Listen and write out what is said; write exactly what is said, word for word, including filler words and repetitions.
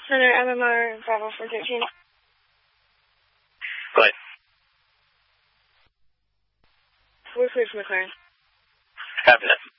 Center M M R Bravo four thirteen. Go ahead. We're clear from McLaren. Copy that.